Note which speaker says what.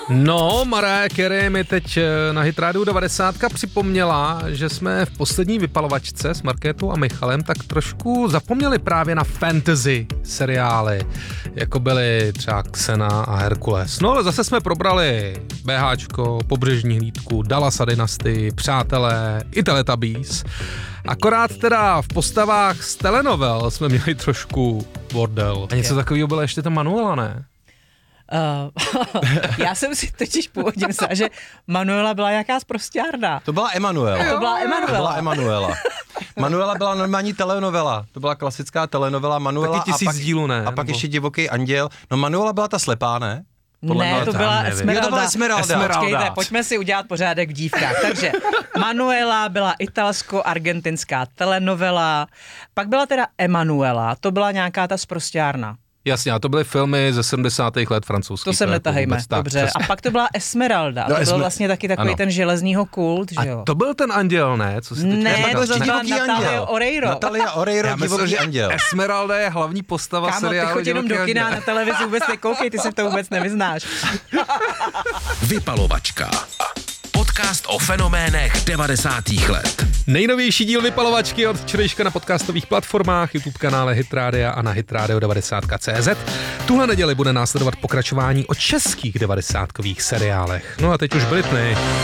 Speaker 1: No, Mariah Carey mi teď na Hit Radio 90 připomněla, že jsme v poslední vypalovačce s Markétou a Michalem tak trošku zapomněli právě na fantasy seriály, jako byly třeba Xena a Herkules. No ale zase jsme probrali BHčko, Pobřežní hlídku, Dallas a Dynasty, Přátelé, i Teletubbies. Akorát teda v postavách z telenovel jsme měli trošku bordel. A něco takového bylo ještě ta Manuela, ne?
Speaker 2: Já jsem si totiž původně myslela, že Manuela byla nějaká sprosťárna.
Speaker 3: To byla Emanuela.
Speaker 2: To byla Emanuela.
Speaker 3: Manuela byla normální telenovela. To byla klasická telenovela Manuela.
Speaker 1: Taky 1000 dílů, ne?
Speaker 3: A pak ještě Divoký anděl. No Manuela byla ta slepá, ne?
Speaker 2: Ne, to byla Esmeralda.
Speaker 3: To byla Esmeralda.
Speaker 2: Počkejte, pojďme si udělat pořádek v dívkách. Takže Manuela byla italsko-argentinská telenovela, pak byla teda Emanuela, to byla nějaká ta sprosťárna.
Speaker 1: Jasně, a to byly filmy ze 70. let francouzských.
Speaker 2: To sem netahejme,
Speaker 1: vůbec,
Speaker 2: dobře. A pak to byla Esmeralda, to byl vlastně taky takový ten železního kult, že jo?
Speaker 1: A to byl ten anděl, ne? Co si teď
Speaker 2: ne, to
Speaker 3: byl
Speaker 2: byla
Speaker 3: Divoký
Speaker 2: Natalia
Speaker 3: anděl.
Speaker 2: Oreiro.
Speaker 3: Natalia Oreiro, Divoký anděl.
Speaker 1: Esmeralda je hlavní postava seriálu.
Speaker 2: Kámo, ty chodí jenom do kina, na televizi vůbec nekoukej, ty se to vůbec nevyznáš.
Speaker 4: Vypalovačka. Podcast o fenoménech 90. let.
Speaker 1: Nejnovější díl Vypalovačky od včerejška na podcastových platformách, YouTube kanále Hit Radio a na hitradio90.cz. Tuhle neděli bude následovat pokračování o českých 90kových seriálech. No a teď už Britney.